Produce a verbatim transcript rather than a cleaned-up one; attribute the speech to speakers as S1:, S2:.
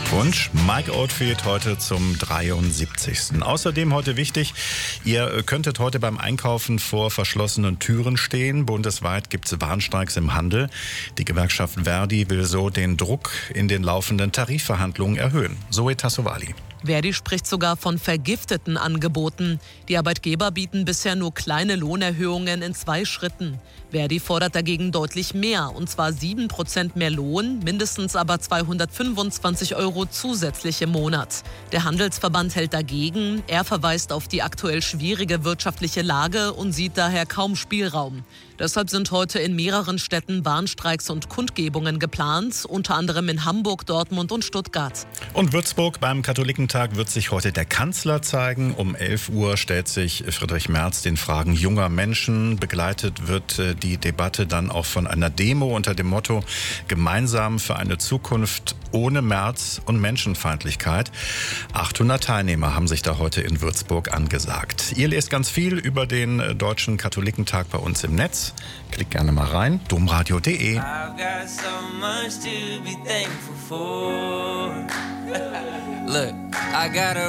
S1: Glückwunsch. Mike Oldfield heute zum dreiundsiebzigsten Außerdem heute wichtig, ihr könntet heute beim Einkaufen vor verschlossenen Türen stehen. Bundesweit gibt es Warnstreiks im Handel. Die Gewerkschaft Verdi will so den Druck in den laufenden Tarifverhandlungen erhöhen. Zoe Tassovali.
S2: Verdi spricht sogar von vergifteten Angeboten. Die Arbeitgeber bieten bisher nur kleine Lohnerhöhungen in zwei Schritten. Verdi fordert dagegen deutlich mehr, und zwar sieben Prozent mehr Lohn, mindestens aber zweihundertfünfundzwanzig Euro zusätzlich im Monat. Der Handelsverband hält dagegen. Er verweist auf die aktuell schwierige wirtschaftliche Lage und sieht daher kaum Spielraum. Deshalb sind heute in mehreren Städten Warnstreiks und Kundgebungen geplant, unter anderem in Hamburg, Dortmund und Stuttgart.
S1: Und Würzburg, beim Katholikentag wird sich heute der Kanzler zeigen. Um elf Uhr stellt sich Friedrich Merz den Fragen junger Menschen. Begleitet wird die Debatte dann auch von einer Demo unter dem Motto Gemeinsam für eine Zukunft ohne Merz und Menschenfeindlichkeit. achthundert Teilnehmer haben sich da heute in Würzburg angesagt. Ihr lest ganz viel über den Deutschen Katholikentag bei uns im Netz. Klickt gerne mal rein, domradio punkt de.
S3: I've got so much to be thankful for. Look, I got a